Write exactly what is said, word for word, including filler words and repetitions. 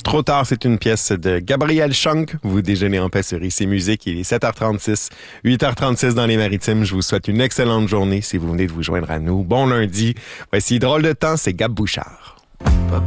Trop tard, c'est une pièce de Gabriel Schunk. Vous déjeunez en paix sur I C Musique. Il est sept heures trente-six, huit heures trente-six dans les Maritimes. Je vous souhaite une excellente journée si vous venez de vous joindre à nous. Bon lundi. Voici Drôle de temps, c'est Gab Bouchard.